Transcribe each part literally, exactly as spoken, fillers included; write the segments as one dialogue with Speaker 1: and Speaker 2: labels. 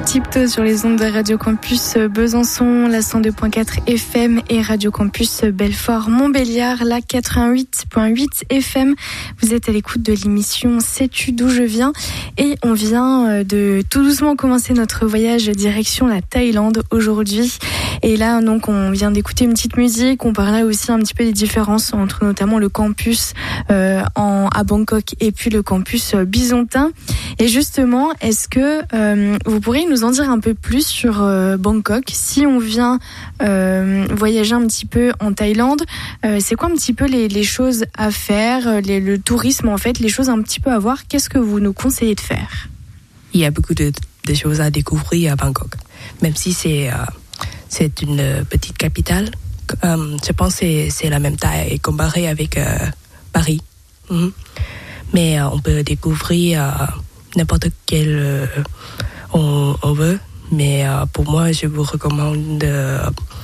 Speaker 1: Tiptoe sur les ondes de Radio Campus Besançon, la cent deux virgule quatre F M et Radio Campus Belfort Montbéliard, la quatre-vingt-huit virgule huit F M. Vous êtes à l'écoute de l'émission Sais-tu d'où je viens? Et on vient de tout doucement commencer notre voyage direction la Thaïlande aujourd'hui. Et là, donc, on vient d'écouter une petite musique. On parlait aussi un petit peu des différences entre notamment le campus euh, en, à Bangkok et puis le campus bisontin. Et justement, est-ce que euh, vous pourriez nous en dire un peu plus sur euh, Bangkok? Si on vient euh, voyager un petit peu en Thaïlande, euh, c'est quoi un petit peu les, les choses à faire, les, le tourisme en fait, les choses un petit peu à voir? Qu'est-ce que vous nous conseillez de faire?
Speaker 2: Il y a beaucoup de, de choses à découvrir à Bangkok, même si c'est... Euh C'est une petite capitale. Euh, je pense que c'est, c'est la même taille comparée avec euh, Paris. Mm-hmm. Mais euh, on peut découvrir euh, n'importe quel euh, on, on veut. Mais euh, pour moi, je vous recommande de,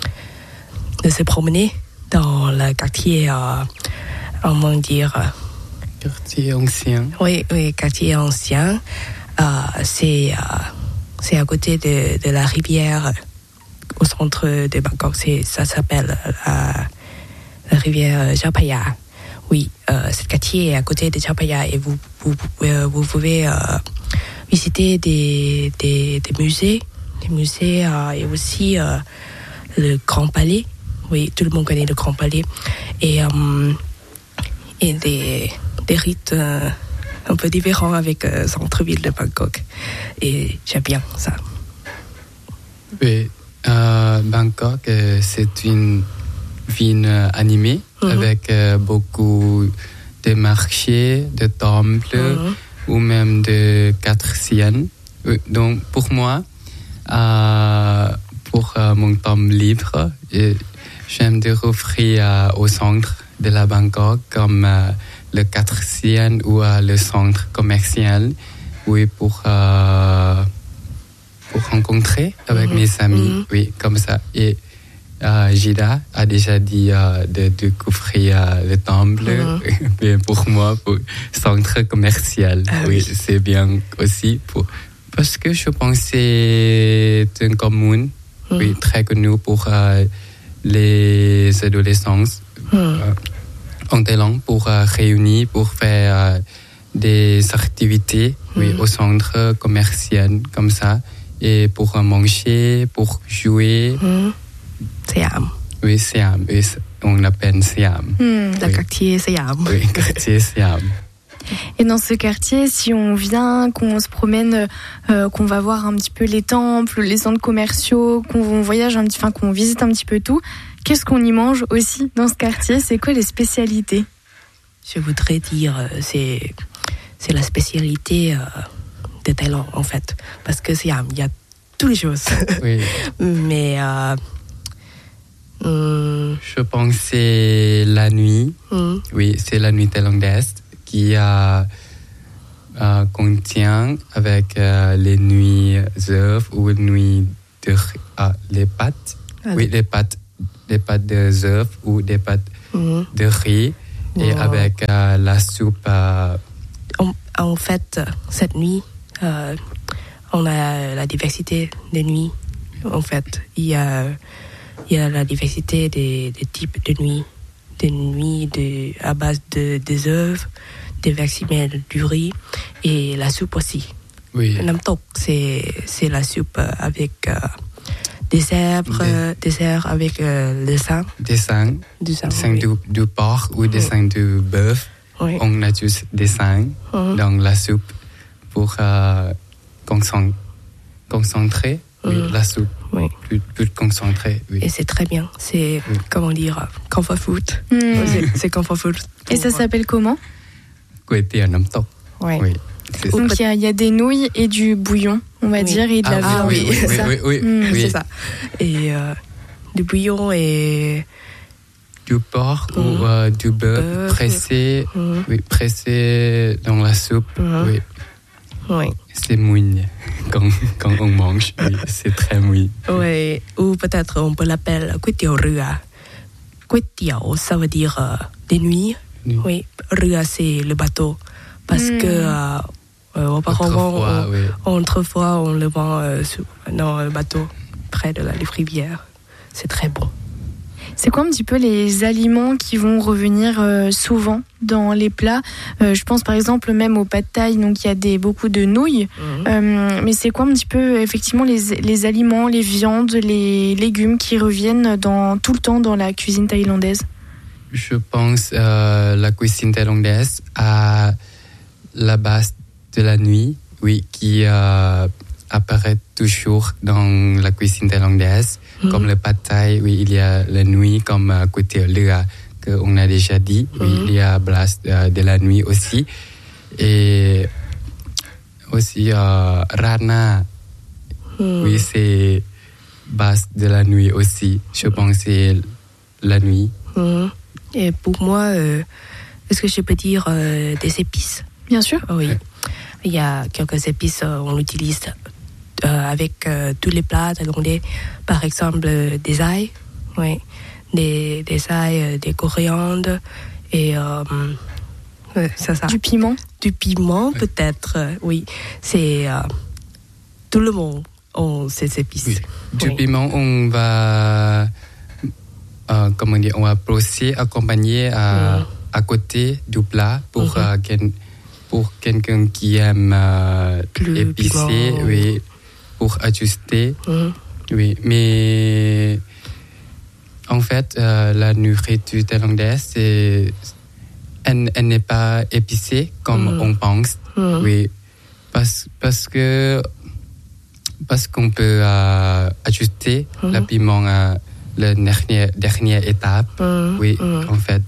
Speaker 2: de se promener dans le quartier, euh, comment dire...
Speaker 3: Quartier ancien.
Speaker 2: Oui, oui, quartier ancien. Euh, c'est, euh, c'est à côté de, de la rivière... Au centre de Bangkok, c'est, ça s'appelle la, la rivière Chao Phraya. Oui, euh, ce quartier est à côté de Chao Phraya et vous, vous, vous, vous pouvez euh, visiter des, des, des musées, des musées euh, et aussi euh, le Grand Palais. Oui, tout le monde connaît le Grand Palais. Et, euh, et des, des rites euh, un peu différents avec le euh, centre-ville de Bangkok. Et j'aime bien ça.
Speaker 3: Oui. Euh, Bangkok, euh, c'est une ville animée mm-hmm. avec euh, beaucoup de marchés, de temples mm-hmm. ou même de quatre siennes. Donc pour moi, euh, pour euh, mon temps libre, euh, j'aime de offrir euh, au centre de la Bangkok comme euh, le quatre siennes ou euh, le centre commercial, oui, pour euh, pour rencontrer avec mmh. mes amis, mmh. oui, comme ça. Et euh, Gida a déjà dit euh, de découvrir euh, le temple, mmh. pour moi, pour centre commercial, ah, oui, oui, c'est bien aussi, pour, parce que je pense que c'est une commune, mmh. oui, très connue pour euh, les adolescents mmh. euh, en Thaïlande, pour euh, réunir, pour faire euh, des activités, mmh. oui, au centre commercial, comme ça. Et pour manger, pour jouer.
Speaker 2: Mmh. Siam.
Speaker 3: Oui, Siam. Oui, on l'appelle Siam.
Speaker 2: Mmh, oui. Le quartier Siam.
Speaker 3: Oui, quartier Siam.
Speaker 1: Et dans ce quartier, si on vient, qu'on se promène, euh, qu'on va voir un petit peu les temples, les centres commerciaux, qu'on voyage un petit, enfin qu'on visite un petit peu tout, qu'est-ce qu'on y mange aussi dans ce quartier? C'est quoi les spécialités?
Speaker 2: Je voudrais dire, c'est, c'est la spécialité... Euh, de Thaïlande en fait, parce que il y a, y a toutes les choses.
Speaker 3: Oui.
Speaker 2: Mais euh,
Speaker 3: hum, je pense que c'est la nuit. Hum. Oui, c'est la nuit thaïlandaise qui a euh, contient avec euh, les nuits œufs ou les nuits de ah, les pâtes. Ah, oui, les pâtes, les pâtes de œufs ou des pâtes hum. de riz et wow. avec euh, la soupe. Euh,
Speaker 2: en, en fait, cette nuit. Euh, on a la diversité des nuits. En fait, il y a, il y a la diversité des, des types de nuits, des nuits de, à base de des œufs, des versimelles, du riz et la soupe aussi.
Speaker 3: Oui.
Speaker 2: Nam tok, c'est c'est la soupe avec euh, des herbes, des, des herbes avec euh, le sang.
Speaker 3: Des sangs,
Speaker 2: du sang,
Speaker 3: des sangs
Speaker 2: oui.
Speaker 3: du, du porc ou des sangs du bœuf.
Speaker 2: Oui.
Speaker 3: On a juste des sangs mm-hmm. dans la soupe. Pour euh, concentrer mmh. oui, la soupe,
Speaker 2: oui.
Speaker 3: plus, plus concentré. Oui.
Speaker 2: Et c'est très bien, c'est, oui. comment dire, comfort food.
Speaker 1: Mmh.
Speaker 2: C'est, c'est comfort food.
Speaker 1: Et ça s'appelle comment?
Speaker 3: Kway teow nam tok.
Speaker 2: Oui.
Speaker 3: oui
Speaker 1: Donc il y, y a des nouilles et du bouillon, on va oui. dire, et de la
Speaker 3: ah,
Speaker 1: viande.
Speaker 3: Oui, oui, oui, oui, oui,
Speaker 2: mmh.
Speaker 3: oui.
Speaker 2: C'est ça. Et euh, du bouillon et...
Speaker 3: Du porc mmh. ou euh, du bœuf pressé, mmh. oui, pressé dans la soupe, mmh. oui.
Speaker 2: Oui.
Speaker 3: C'est mouille quand, quand on mange, oui, c'est très mouille.
Speaker 2: Oui, ou peut-être on peut l'appeler kway teow rua. Kway teow, ça veut dire euh, des nuits. Oui, rua c'est le bateau. Parce mm. que euh, Euh, auparavant,
Speaker 3: autrefois,
Speaker 2: on,
Speaker 3: oui.
Speaker 2: autrefois, on le vend euh, sur, dans le bateau, près de la rivière. C'est très bon.
Speaker 1: C'est quoi un petit peu les aliments qui vont revenir euh, souvent dans les plats? euh, Je pense par exemple même au pad thai, donc il y a des, beaucoup de nouilles. Mmh. Euh, mais c'est quoi un petit peu effectivement les, les aliments, les viandes, les légumes qui reviennent dans, tout le temps dans la cuisine thaïlandaise?
Speaker 3: Je pense euh, la cuisine thaïlandaise à la base de la nuit, oui, qui euh, apparaît toujours dans la cuisine thaïlandaise. Mmh. Comme le pad thai, oui, il y a la nuit comme à côté de l'A, qu'on a déjà dit. Mmh. Oui, il y a base de, de la nuit aussi. Et aussi euh, Rana, mmh. oui, c'est base de la nuit aussi. Je pense que c'est la nuit.
Speaker 2: Mmh. Et pour moi, euh, est-ce que je peux dire euh, des épices?
Speaker 1: Bien sûr.
Speaker 2: Oui. Il y a quelques épices, euh, on l'utilise euh, avec euh, tous les plats thaïlandais. Par exemple, euh, des ail, oui. Des, des ail, euh, des coriandres et euh, euh, ça, ça.
Speaker 1: Du piment.
Speaker 2: Du piment, oui. Peut-être, euh, oui. C'est euh, tout le monde a ces épices.
Speaker 3: Oui. Du
Speaker 2: oui.
Speaker 3: piment, on va, euh, comment dire, on va procéder accompagner à, mmh. à côté du plat pour mmh. euh, qu'un pour quelqu'un qui aime euh, épicé, oui, pour ajuster. Mmh. Oui, mais en fait, euh, la nourriture thaïlandaise, c'est, elle, elle n'est pas épicée comme mmh. on pense. Mmh. Oui, parce, parce que parce qu'on peut euh, ajuster mmh. le piment à la dernière, dernière étape. Mmh. Oui, mmh. en fait.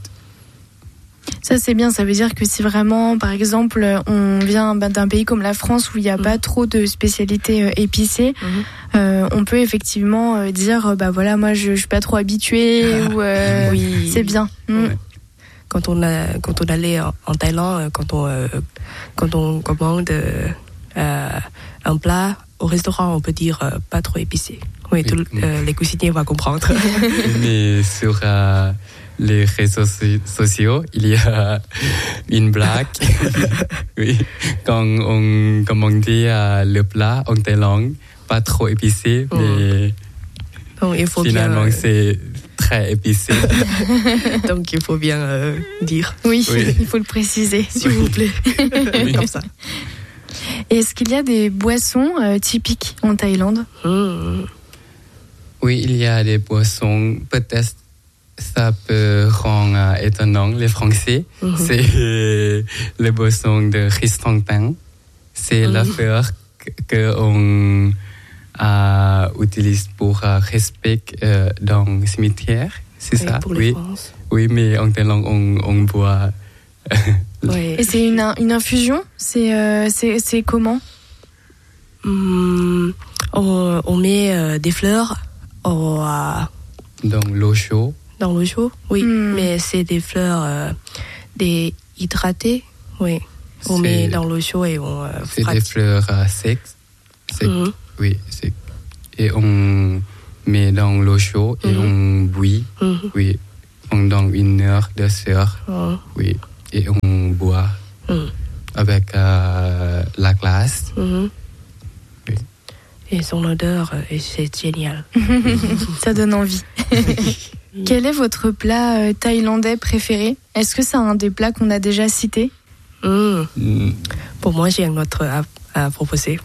Speaker 1: Ça, c'est bien. Ça veut dire que si vraiment, par exemple, on vient d'un pays comme la France où il n'y a mmh. pas trop de spécialités euh, épicées, mmh. euh, on peut effectivement euh, dire, bah voilà, moi, je ne suis pas trop habituée. Ah. Ou, euh, oui. C'est bien. Mmh.
Speaker 2: Ouais. Quand on a, quand on allait en, en Thaïlande, quand on, euh, quand on commande euh, un plat au restaurant, on peut dire euh, pas trop épicé. Oui, oui. Tout, euh, les cuisiniers vont comprendre.
Speaker 3: Mais sur euh, les réseaux sociaux, il y a une blague. Oui, quand on commandait euh, le plat en Thaïlande, pas trop épicé, mmh. mais
Speaker 2: donc, il faut
Speaker 3: finalement
Speaker 2: bien, euh...
Speaker 3: c'est très épicé.
Speaker 2: Donc il faut bien euh, dire.
Speaker 1: Oui, oui, il faut le préciser.
Speaker 2: S'il oui. vous plaît. Oui. Comme ça.
Speaker 1: Et est-ce qu'il y a des boissons euh, typiques en Thaïlande?
Speaker 2: mmh.
Speaker 3: Oui, il y a des boissons, peut-être ça peut rendre euh, étonnant les Français. Mmh. C'est les boissons de Ristangtang. C'est mmh. la fleur qu'on euh, utilise pour euh, respect euh, dans le cimetière. C'est
Speaker 2: oui,
Speaker 3: ça?
Speaker 2: Pour
Speaker 3: oui.
Speaker 2: Les France.
Speaker 3: Oui, mais en Thaïlande, on, on boit.
Speaker 1: Oui. Et c'est une, une infusion? C'est, euh, c'est, c'est comment?
Speaker 2: mmh, on, on met euh, des fleurs au, euh,
Speaker 3: dans l'eau chaude.
Speaker 2: Dans l'eau chaude, oui.
Speaker 1: Mmh.
Speaker 2: Mais c'est des fleurs euh, des hydratées, oui. On c'est, met dans l'eau chaude et on. Euh,
Speaker 3: c'est frappe. Des fleurs euh, secs. Sec, mmh. Oui, sec. Et on met dans l'eau chaude et mmh. on bouille, mmh. oui, pendant une heure, deux heures, mmh. oui. Et on boit mmh. avec euh, la glace.
Speaker 2: Mmh. Oui. Et son odeur, c'est génial.
Speaker 1: Ça donne envie. Quel est votre plat euh, thaïlandais préféré? Est-ce que c'est un des plats qu'on a déjà cités?
Speaker 2: mmh. Mmh. Pour moi, j'ai un autre à, à proposer.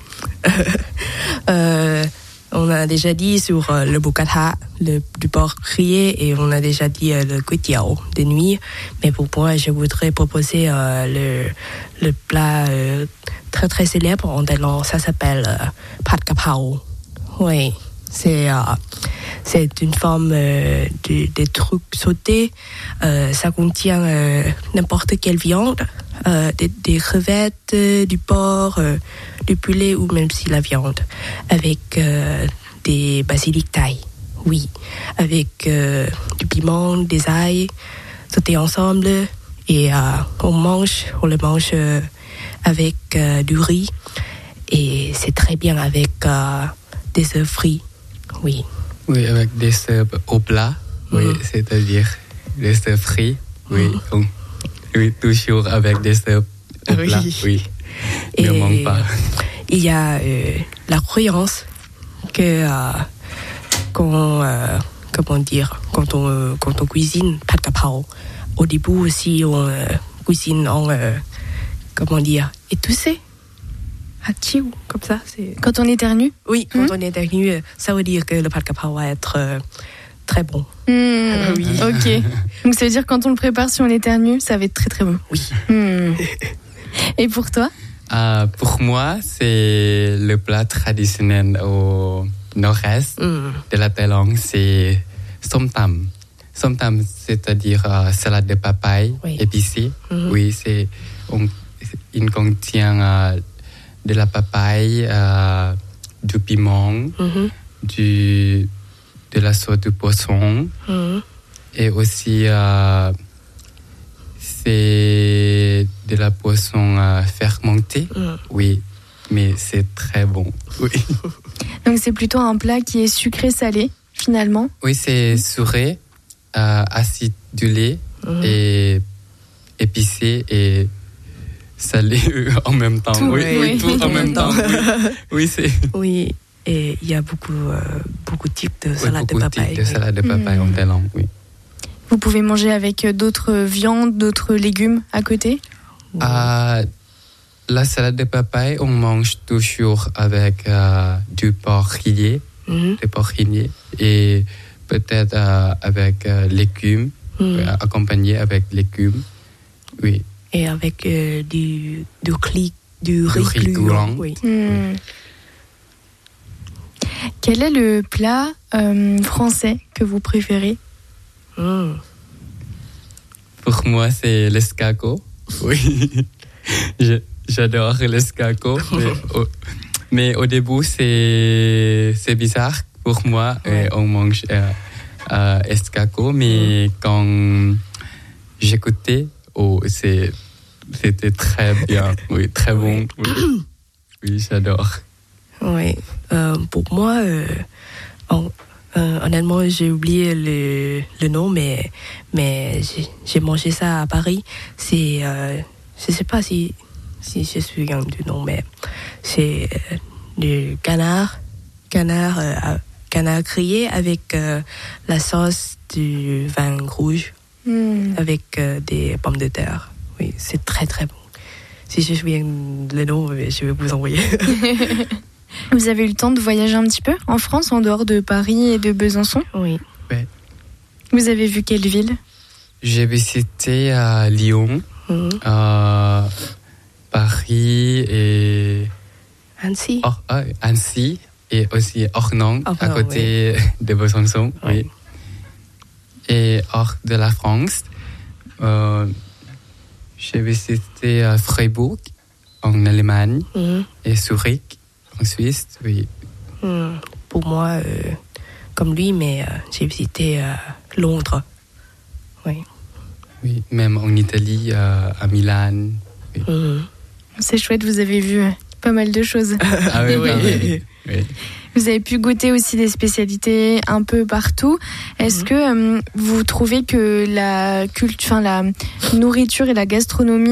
Speaker 2: euh, on a déjà dit sur euh, le bukata, le du porc grillé, et on a déjà dit euh, le kuitiao de nuit. Mais pour moi, je voudrais proposer euh, le, le plat euh, très très célèbre en Thaïlande. Ça s'appelle euh, pad kapao. Oui, c'est euh, c'est une forme euh, de, de trucs sautés. Euh, ça contient euh, n'importe quelle viande, euh, des, des crevettes, euh, du porc, euh, du poulet ou même si la viande, avec euh, des basilic thaï. Oui, avec euh, du piment, des ail, sautés ensemble, et euh, on mange, on le mange euh, avec euh, du riz, et c'est très bien avec euh, des œufs frits. Oui.
Speaker 3: Oui, avec des œufs au plat, mmh. oui, c'est-à-dire des œufs frits, oui, mmh. on, oui, toujours avec des œufs au oui. plat, oui.
Speaker 2: Et
Speaker 3: ne manque pas.
Speaker 2: Il y a euh, la croyance que euh, quand, euh, comment dire, quand on, quand on cuisine pad kapao, au début aussi on euh, cuisine en, euh, comment dire, étoussé. Hachiu, comme ça. C'est...
Speaker 1: Quand on éternue?
Speaker 2: Oui, quand
Speaker 1: mmh.
Speaker 2: on éternue, ça veut dire que le pad kapao va être euh, très bon.
Speaker 1: Mmh.
Speaker 2: Oui.
Speaker 1: Ok. Donc ça veut dire que quand on le prépare, si on éternue, ça va être très très bon.
Speaker 2: Oui.
Speaker 1: Mmh. Et pour toi?
Speaker 3: Euh, pour moi, c'est le plat traditionnel au nord-est mmh. de la Thaïlande, c'est som tam. Som tam, c'est-à-dire euh, salade de papaye oui. épicée. Mmh. Oui, c'est on, il contient euh, de la papaye, euh, du piment, mmh. du, de la sauce de poisson mmh. et aussi euh, c'est de la poisson euh, fermentée. Mmh. Oui, mais c'est très bon. Oui.
Speaker 1: Donc c'est plutôt un plat qui est sucré-salé finalement?
Speaker 3: Oui, c'est sucré, euh, acidulé mmh. et épicé et salé en même temps.
Speaker 1: Tout,
Speaker 3: oui,
Speaker 1: oui,
Speaker 3: oui, tout en même temps. Oui, oui c'est.
Speaker 2: Oui, et il y a beaucoup, euh, beaucoup de types de salade
Speaker 3: oui,
Speaker 2: de papaye.
Speaker 3: Beaucoup de types de salade de papaye mmh. en Thaïlande, oui.
Speaker 1: Vous pouvez manger avec d'autres viandes, d'autres légumes à côté?
Speaker 3: euh, La salade de papaye, on mange toujours avec euh, du porc rillé, mmh. du porc rillé, et peut-être euh, avec euh, légumes, mmh. euh, accompagné avec légumes, oui.
Speaker 2: Et avec euh, du, du, cli, du riz,
Speaker 3: riz gluant.
Speaker 2: Oui.
Speaker 1: Mmh. Quel est le plat euh, français que vous préférez?
Speaker 2: Mmh.
Speaker 3: Pour moi, c'est l'escargot. Oui, Je, j'adore l'escargot. mais, au, mais au début, c'est, c'est bizarre pour moi. Ouais. Et on mange euh, euh, escargot, mais mmh. quand j'écoutais, oh, c'est, c'était très bien. Oui, très bon. Oui, oui j'adore.
Speaker 2: Oui, euh, pour moi, euh, en, euh, honnêtement, j'ai oublié le, le nom, mais, mais j'ai, j'ai mangé ça à Paris. C'est, euh, je ne sais pas si, si je me souviens du nom, mais c'est euh, du canard, canard, euh, canard grillé avec euh, la sauce du vin rouge, mm. avec euh, des pommes de terre. Oui, c'est très très bon. Si je me souviens le nom, je vais vous envoyer.
Speaker 1: Vous avez eu le temps de voyager un petit peu en France, en dehors de Paris et de Besançon?
Speaker 2: Oui.
Speaker 3: Ouais.
Speaker 1: Vous avez vu quelle ville?
Speaker 3: J'ai visité à Lyon, mmh. à Paris et
Speaker 2: Annecy.
Speaker 3: Or, euh, Annecy et aussi Ornans, oh, à côté oui. de Besançon. Oui. Oui. Et hors de la France, euh, j'ai visité à Freiburg en Allemagne mmh. et Zurich. En Suisse, oui.
Speaker 2: Mmh. Pour moi, euh, comme lui, mais euh, j'ai visité euh, Londres. Oui.
Speaker 3: Oui, même en Italie, euh, à Milan. Oui.
Speaker 2: Mmh.
Speaker 1: C'est chouette, vous avez vu pas mal de choses.
Speaker 3: Ah oui, oui, oui, oui.
Speaker 1: Vous avez pu goûter aussi des spécialités un peu partout. Est-ce mmh. que euh, vous trouvez que la culte, enfin la nourriture et la gastronomie